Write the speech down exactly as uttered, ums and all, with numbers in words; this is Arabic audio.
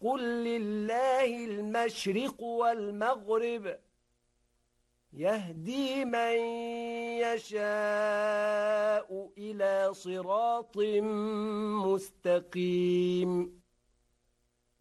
قل لله المشرق والمغرب يهدي من يشاء إلى صراط مستقيم.